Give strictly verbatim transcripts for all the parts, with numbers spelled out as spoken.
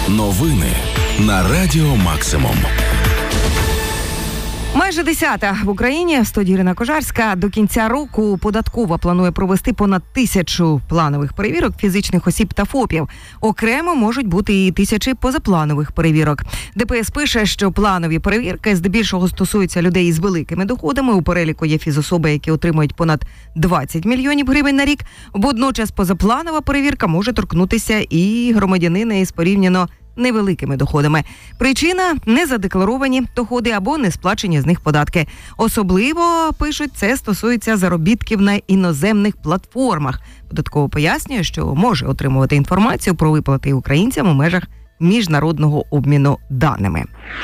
Новини на Радіо Максимум. Майже десята в Україні. В студії Ірина Кожарська. До кінця року податкова планує провести понад тисячу планових перевірок фізичних осіб та ФОПів. Окремо можуть бути і тисячі позапланових перевірок. ДПС пише, що планові перевірки здебільшого стосуються людей із великими доходами. У переліку є фізособи, які отримують понад двадцять мільйонів гривень на рік. Водночас позапланова перевірка може торкнутися і громадянина із порівняно невеликими доходами. Причина – незадекларовані доходи або не сплачені з них податки. Особливо, пишуть, це стосується заробітків на іноземних платформах. Податково пояснює, що може отримувати інформацію про виплати українцям у межах міжнародного обміну даними.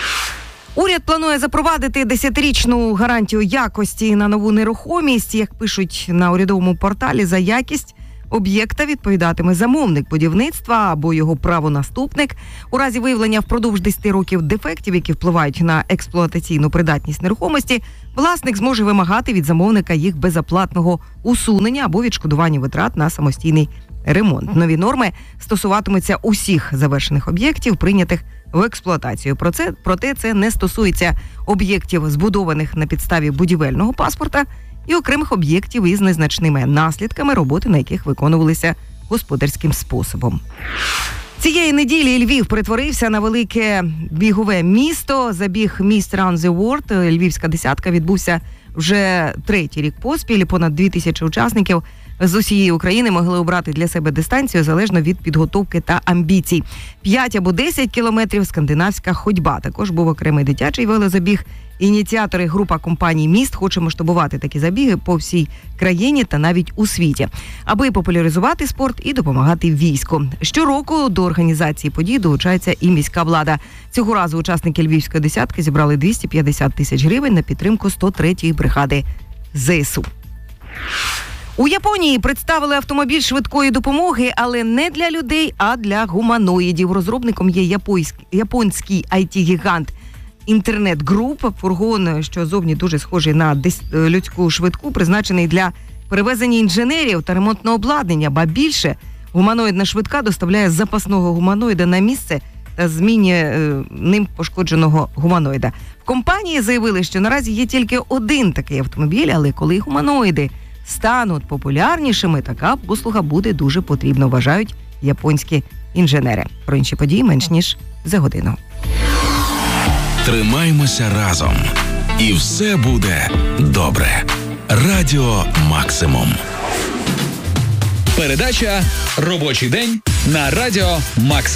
Уряд планує запровадити десятирічну гарантію якості на нову нерухомість. Як пишуть на урядовому порталі, за якість об'єкта відповідатиме замовник будівництва або його правонаступник. У разі виявлення впродовж десяти років дефектів, які впливають на експлуатаційну придатність нерухомості, власник зможе вимагати від замовника їх безоплатного усунення або відшкодування витрат на самостійний ремонт. Нові норми стосуватимуться усіх завершених об'єктів, прийнятих в експлуатацію. Про це, проте це не стосується об'єктів, збудованих на підставі будівельного паспорта, і окремих об'єктів із незначними наслідками, роботи на яких виконувалися господарським способом. Цієї неділі Львів перетворився на велике бігове місто. Забіг Miss Run the World, львівська десятка, відбувся вже третій рік поспіль. Понад дві тисячі учасників з усієї України могли обрати для себе дистанцію залежно від підготовки та амбіцій. п'ять або десять кілометрів скандинавська ходьба. Також був окремий дитячий велозабіг. Ініціатори група компаній «Міст» хоче масштабувати такі забіги по всій країні та навіть у світі, аби популяризувати спорт і допомагати війську. Щороку до організації подій долучається і міська влада. Цього разу учасники львівської десятки зібрали двісті п'ятдесят тисяч гривень на підтримку сто третьої бригади ЗСУ. У Японії представили автомобіль швидкої допомоги, але не для людей, а для гуманоїдів. Розробником є японський, японський ай ті-гігант Інтернет-груп. Фургон, що зовні дуже схожий на людську швидку, призначений для перевезення інженерів та ремонтного обладнання. Ба більше, гуманоїдна швидка доставляє запасного гуманоїда на місце та змінює е, ним пошкодженого гуманоїда. В компанії заявили, що наразі є тільки один такий автомобіль, але коли гуманоїди стануть популярнішими, така послуга буде дуже потрібна, вважають японські інженери. Про інші події менш ніж за годину. Тримаймося разом. І все буде добре. Радіо Максимум. Передача «Робочий день» на Радіо Максимум.